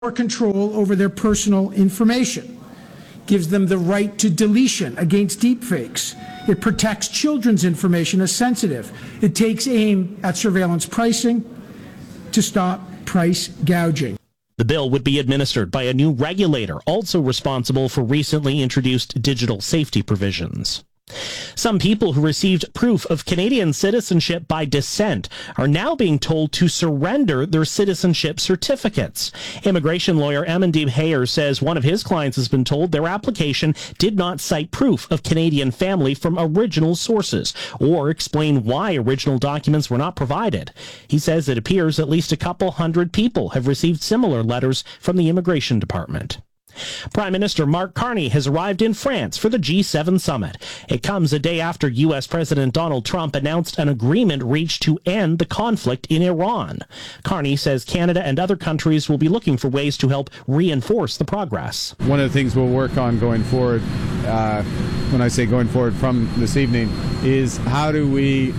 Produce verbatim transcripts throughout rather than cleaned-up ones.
more control over their personal information, gives them the right to deletion against deepfakes. It protects children's information as sensitive. It takes aim at surveillance pricing to stop price gouging. The bill would be administered by a new regulator, also responsible for recently introduced digital safety provisions. Some people who received proof of Canadian citizenship by descent are now being told to surrender their citizenship certificates. Immigration lawyer Amandeep Hayer says one of his clients has been told their application did not cite proof of Canadian family from original sources or explain why original documents were not provided. He says it appears at least a couple hundred people have received similar letters from the Immigration Department. Prime Minister Mark Carney has arrived in France for the G seven summit. It comes a day after U S President Donald Trump announced an agreement reached to end the conflict in Iran. Carney says Canada and other countries will be looking for ways to help reinforce the progress. One of the things we'll work on going forward, uh, when I say going forward from this evening, is how do we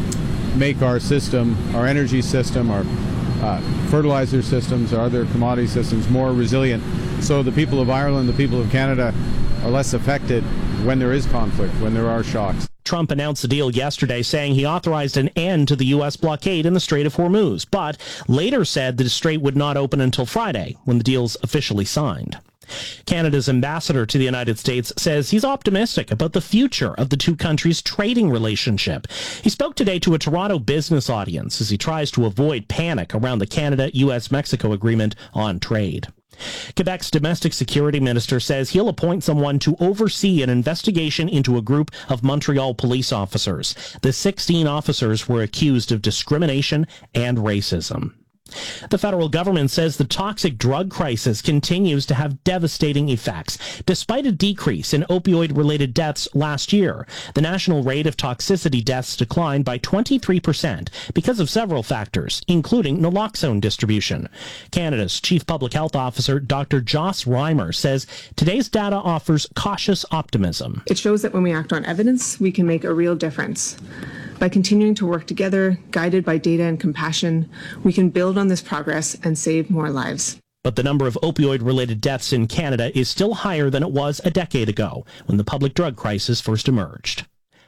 make our system, our energy system, our uh, fertilizer systems, our other commodity systems more resilient, so the people of Ireland, the people of Canada are less affected when there is conflict, when there are shocks. Trump announced the deal yesterday, saying he authorized an end to the U S blockade in the Strait of Hormuz, but later said the strait would not open until Friday, when the deal's officially signed. Canada's ambassador to the United States says he's optimistic about the future of the two countries' trading relationship. He spoke today to a Toronto business audience as he tries to avoid panic around the Canada-U S Mexico agreement on trade. Quebec's domestic security minister says he'll appoint someone to oversee an investigation into a group of Montreal police officers. The sixteen officers were accused of discrimination and racism. The federal government says the toxic drug crisis continues to have devastating effects. Despite a decrease in opioid-related deaths last year, the national rate of toxicity deaths declined by twenty-three percent because of several factors, including naloxone distribution. Canada's Chief Public Health Officer, Doctor Joss Reimer, says today's data offers cautious optimism. It shows that when we act on evidence, we can make a real difference. By continuing to work together, guided by data and compassion, we can build on this progress and save more lives. But the number of opioid-related deaths in Canada is still higher than it was a decade ago, when the public drug crisis first emerged.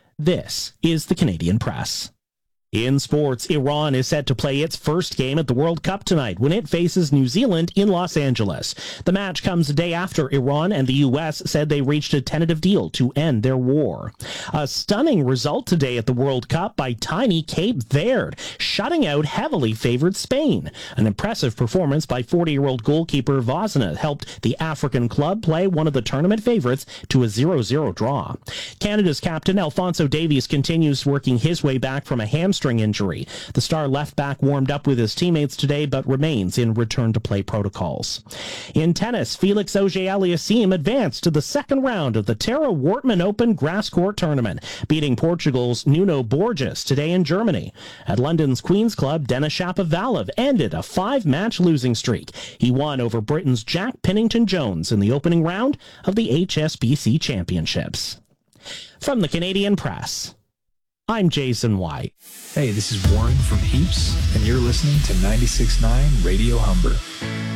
This is the Canadian Press. In sports, Iran is set to play its first game at the World Cup tonight when it faces New Zealand in Los Angeles. The match comes a day after Iran and the U S said they reached a tentative deal to end their war. A stunning result today at the World Cup by tiny Cape Verde, shutting out heavily favored Spain. An impressive performance by forty-year-old goalkeeper Vozina helped the African club play one of the tournament favorites to a zero zero draw. Canada's captain Alphonso Davies continues working his way back from a hamstring injury. The star left back warmed up with his teammates today but remains in return-to-play protocols. In tennis, Felix Auger-Aliassime advanced to the second round of the Tara Wortmann Open Grass Court Tournament, beating Portugal's Nuno Borges today in Germany. At London's Queen's Club, Denis Shapovalov ended a five-match losing streak. He won over Britain's Jack Pennington-Jones in the opening round of the H S B C Championships. From the Canadian Press, I'm Jason White. Hey, this is Warren from Heaps, and you're listening to ninety-six point nine Radio Humber.